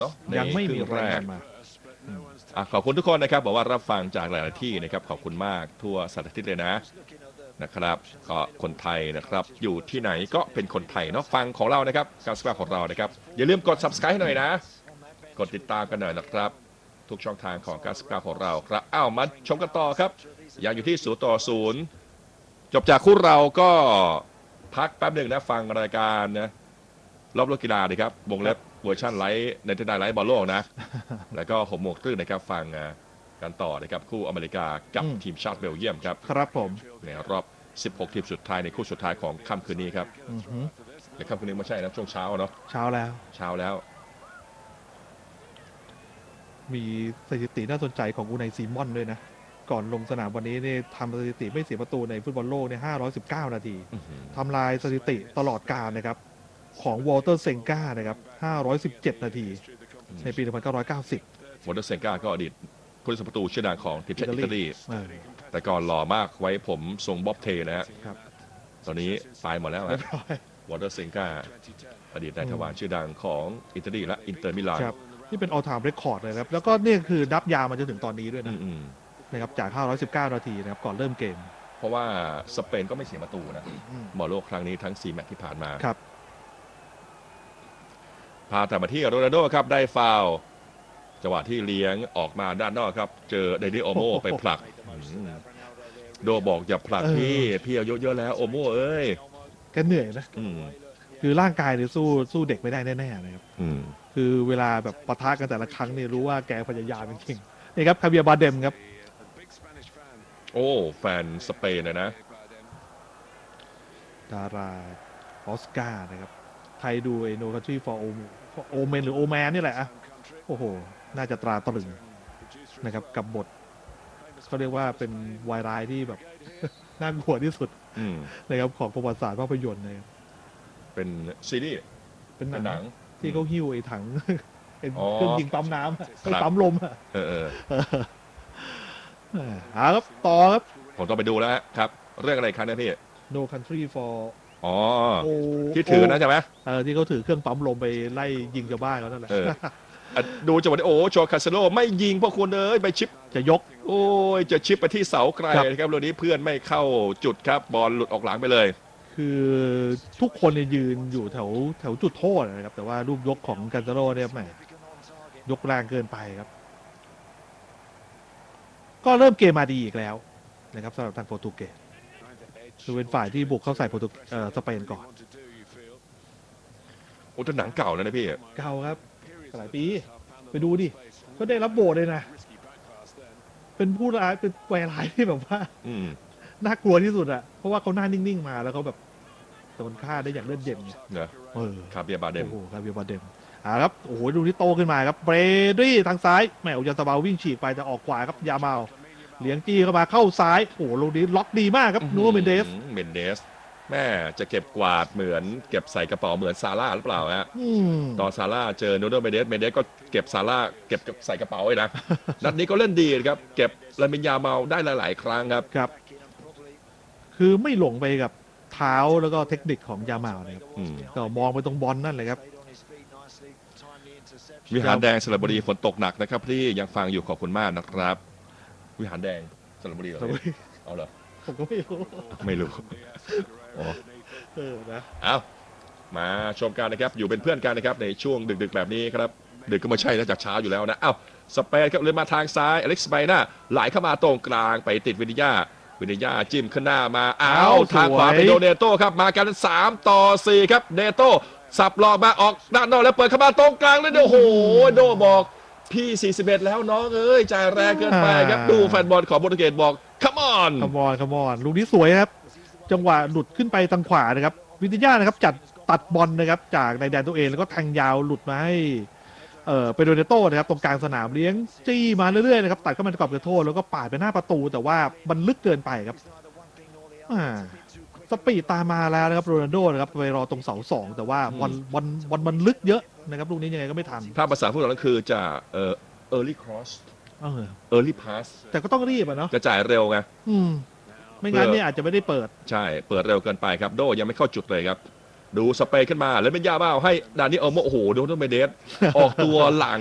เนาะยังไม่มีรายงานมาขอบคุณทุกคนนะครับบอกว่ารับฟังจากหลายๆที่นะครับขอบคุณมากทั่วสารทิศเลยนะครับก็คนไทยนะครับอยู่ที่ไหนก็เป็นคนไทยเนาะฟังของเรานะครับการสกาของเรานะครับอย่าลืมกด subscribe ให้หน่อยนะกดติดตามกันหน่อยนะครับทุกช่องทางของการสกาของเราครับมาชมกันต่อครับยังอยู่ที่0-0จบจากคู่เราก็พักแป๊บหนึ่งนะฟังรายการนะรอบโลกกีฬาดีครับวงเล็บเวอร์ชันไลฟ์ในทีนไลฟ์บอลโลกนะแล้วก็6 โมงครึ่งนะครับฟังกันต่อนะครับคู่อเมริกากับทีมชาติเบลเยียมครับครับผมในรอบ16 ทีมสุดท้ายในคู่สุดท้ายของค่ำคืนนี้ครับในค่ำคืนนี้ไม่ใช่นะช่วงเช้าเนาะเช้าแล้ว มีสถิติน่าสนใจของอูไนซีมอนด้วยนะก่อนลงสนามวันนี้เนี่ยทำสถิติไม่เสียประตูในฟุตบอลโลกเนี่ย519 นาทีทำลายสถิติตลอดกาลนะครับของวอลเตอร์เซงกานะครับ517 นาทีในปี 1990 วอลเตอร์เซงกาก็อดีตผู้รักษาประตูชื่อดังของทีมชาติอิตาลีแต่ก่อนหล่อมากไว้ผมทรงบ๊อบเทนะฮะตอนนี้ตายหมดแล้วนะวอลเตอร์เซงกาอดีตนายทวารชื่อดังของอิตาลีและอินเตอร์มิลานนี่เป็น all time record เลยครับแล้วก็นี่คือนับยาวมาจนถึงตอนนี้ด้วยนะครับจาก519 นาทีนะครับก่อนเริ่มเกมเพราะว่าสเปนก็ไม่เสียประตูนะบอลโลกครั้งนี้ทั้ง4 แมตช์ที่ผ่านมาครับพาแต่มาที่โรนัลโดครับได้ฟาวล์จังหวะที่เลี้ยงออกมาด้านนอกครับเจอเดนิโอโมไปผลักโดบอกอย่าผลักพี่อายุเยอะแล้วโอโมเอ้ยแกเหนื่อยนะคือร่างกายเนี่ยสู้เด็กไม่ได้แน่ๆนะครับคือเวลาแบบปะทะกันแต่ละครั้งนี่รู้ว่าแกพยายามจริงๆนี่ครับคาเบียบาเดมครับโอ้แฟนสเปนนะดาราออสการ์นะครับใครดูไอโนคันทรีฟอร์โอเมนหรือโอแมนนี่แหละโอ้โหน่าจะตราตรึงนะครับกับบทเขาเรียกว่าเป็นวายร้ายที่แบบน่ากลัวที่สุดนะครับของประวัติศาสตร์ภาพยนตร์นะครับเป็นซีรีส์เป็นหนังที่เขาหิ้วไอ้ถังเป็นเครื่องยิงปั๊มน้ำไปปั๊มลมครับต่อครับผมต้องไปดูแล้วครับเรื่องอะไรครับเนี่ยพี่ No Country for ที่ถือนะใช่ไหมที่เขาถือเครื่องปั๊มลมไปไล่ยิงชาวบ้านเขานั่นแหละดูจังหวะนี้โจคาเซโลไม่ยิงพวกคุณเลยไปชิปจะยกโอ้ยจะชิปไปที่เสาไกลนะครับเรื่องนี้เพื่อนไม่เข้าจุดครับบอลหลุดออกหลังไปเลยคือทุกคนยืนอยู่แถวจุดโทษนะครับแต่ว่าลูกยกของคาเซโลเนี่ยแหมยกแรงเกินไปครับก็เริ่มเกมมาดีอีกแล้วนะครับสำหรับทางโปรตุเกสคือเป็นฝ่ายที่บุกเข้าใส่สเปนก่อนโอ้แต่หนังเก่าแล้วนะพี่เก่าครับหลายปีไปดูดิก็ได้รับโบสเลยนะเป็นผู้ร้ายเป็นแวร์ร้ายที่แบบว่าน่ากลัวที่สุดอะเพราะว่าเขาหน้านิ่งๆมาแล้วเขาแบบโดนฆ่าได้อย่างเลือดเย็นไงคาเบียบาเดมคาเบียบาเดมครับโอ้โหดูที่โตขึ้นมาครับเบรดี้ทางซ้ายแหมอุยาสบาวิ่งฉีกไปจะออกขวาครับยามาเลี้ยงจี้เข้ามาเข้าซ้ายโอ้โหลูกนี้ล็อกดีมากครับนูโรเมนเดสแม่จะเก็บกวาดเหมือนเก็บใส่กระเป๋าเหมือนซาร่าหรือเปล่าฮะตอนซาร่าเจอนูโรเมนเดสก็เก็บซาร่าเก็บใส่กระเป๋าเลยนะนัดนี้ก็เล่นดีครับเก็บลามินยาเมาได้หลายๆครั้งครับคือไม่หลงไปกับเท้าแล้วก็เทคนิคของยาเมานะครับก็มองไปตรงบอลนั่นเลยครับวิหารแดงสระบุรีฝนตกหนักนะครับที่ยังฟังอยู่ขอบคุณมากนะครับวิหารแดงสระบุรีเหรอเอาเหรอผมก็ไม่รู้นะเอามาชมกันนะครับอยู่เป็นเพื่อนกันนะครับในช่วงดึกๆแบบนี้ครับดึกก็ไม่ใช่นะจากเช้าอยู่แล้วนะเอ้าสเปนครับเลยมาทางซ้ายอเล็กซ์ไบน่าไหลเข้ามาตรงกลางไปติดวินิยาจิ้มขึ้นหน้ามาทางขวาไปโดเนโต้ครับมากัน3-4ครับเนโต้สับหลอกมาออกด้านนอกแล้วเปิดเข้ามาตรงกลางแล้วโอ้โหโดบอกพี่41แล้วน้องเอ้ยจ่ายแรงเกินไปครับดูแฟนบอลของโปรตุเกสบอกคัมออนลูกนี้สวยครับจังหวะหลุดขึ้นไปทางขวานะครับวิทยานะครับจัดตัดบอลนะครับจากในแดนตัวเองแล้วก็แทงยาวหลุดมาให้เปโดเนโต้นะครับตรงกลางสนามเลี้ยงจี้มาเรื่อยๆนะครับตัดเข้ามาในกรอบเขตโทษแล้วก็ปาดไปหน้าประตูแต่ว่ามันลึกเกินไปครับสปีดตามมาแล้วนะครับโรนัลโดนะครับไปรอตรงเสา2แต่ว่าบอลมันลึกเยอะนะครับลูกนี้ยังไงก็ไม่ทันถ้าภาษาพูดก็คือจะearly cross early pass แต่ก็ต้องรีบเนาะจะจ่ายเร็วไงไม่งั้นเนี่ยอาจจะไม่ได้เปิดใช่เปิดเร็วเกินไปครับโดยังไม่เข้าจุดเลยครับดูสเปรย์ขึ้นมาแล้วเป็นยาบ้าให้ดานิเอลโมโอ้โหโดนเมเดสออกตัวหลัง